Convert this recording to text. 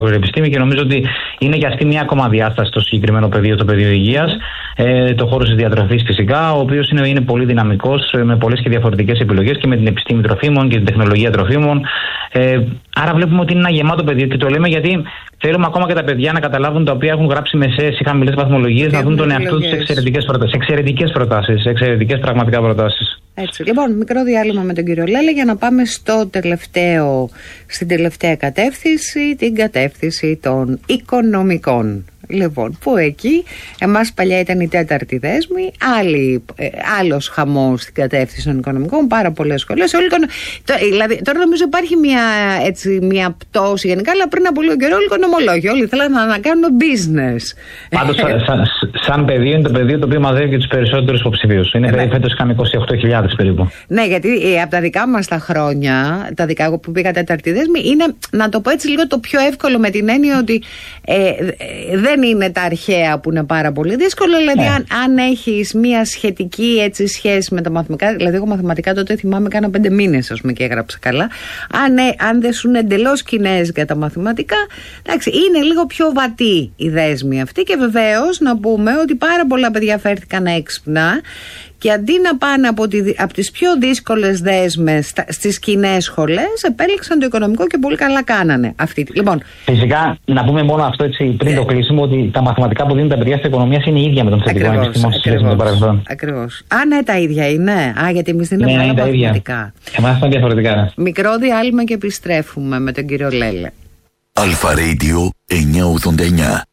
επιστήμη και νομίζω ότι είναι και αυτή μια ακόμα διάσταση στο συγκεκριμένο πεδίο, το πεδίο υγείας, το χώρο της διατροφής φυσικά, ο οποίος είναι πολύ δυναμικός με πολλές και διαφορετικές επιλογές και με την επιστήμη τροφίμων και την τεχνολογία τροφίμων. Άρα βλέπουμε ότι είναι ένα γεμάτο πεδίο και το λέμε γιατί θέλουμε ακόμα και τα παιδιά να καταλάβουν, τα οποία έχουν γράψει μεσαίες ή χαμηλές βαθμολογίες, να δουν τον εαυτό τους σε εξαιρετικές πραγματικά προτάσεις. Έτσι. Λοιπόν, μικρό διάλειμμα με τον κύριο Λέλε για να πάμε στην τελευταία κατεύθυνση, την κατεύθυνση των οικονομικών. Λοιπόν, που εκεί εμάς παλιά ήταν η τέταρτη δέσμη, άλλος χαμός στην κατεύθυνση των οικονομικών, πάρα πολλές σχολές. Δηλαδή, τώρα νομίζω υπάρχει μια πτώση γενικά, αλλά πριν από λίγο καιρό όλοι οικονομολόγοι, όλοι θέλαν να κάνουν business. Πάντως, σαν πεδίο είναι το πεδίο το οποίο μαζεύει και τους περισσότερους υποψηφίους. Είναι περίπου φέτος είχαμε 28.000 περίπου. Ναι, γιατί από τα δικά μας τα χρόνια, τα δικά εγώ που πήγα τέταρτη δέσμη, είναι, να το πω έτσι, λίγο το πιο εύκολο με την έννοια ότι δεν είναι τα αρχαία που είναι πάρα πολύ δύσκολο. Δηλαδή, αν έχεις μια σχετική σχέση με τα μαθηματικά, δηλαδή, εγώ μαθηματικά τότε θυμάμαι κάνα 5 μήνες, ας πούμε, και έγραψα καλά. Αν δεν σου είναι εντελώς κοινές για τα μαθηματικά, εντάξει, είναι λίγο πιο βατή η δέσμη αυτή. Και βεβαίως να πούμε ότι πάρα πολλά παιδιά φέρθηκαν έξυπνα. Και αντί να πάνε από τις πιο δύσκολες δέσμες στις κοινές σχολές, επέλεξαν το οικονομικό και πολύ καλά κάνανε. Λοιπόν, φυσικά, να πούμε μόνο αυτό έτσι πριν το κλείσιμο, ότι τα μαθηματικά που δίνουν τα παιδιά της οικονομίας είναι ίδια με τον θετικό επιστήμον στη σχέση με τον παρελθόν. Ακριβώς. Τα ίδια είναι. Γιατί εμείς δίνουμε άλλα μαθηματικά. Εμάς ήταν διαφορετικά. Μικρό διάλειμμα και επιστρέφουμε με τον κύριο Λέλε. Αλφα Radio 989.